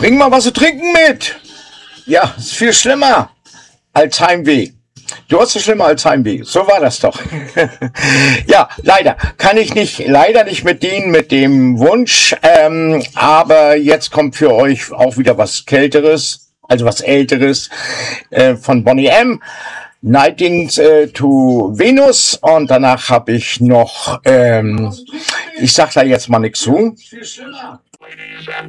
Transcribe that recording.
Bring mal was zu trinken mit. Ja, ist viel schlimmer als Heimweh. Du hast es schlimmer als Heimweh. So war das doch. Ja, leider kann ich leider nicht mit dienen mit dem Wunsch. Aber jetzt kommt für euch auch wieder was Kälteres, also was Älteres von Boney M. Nighting to Venus. Und danach habe ich noch, ich sag da jetzt mal nichts zu.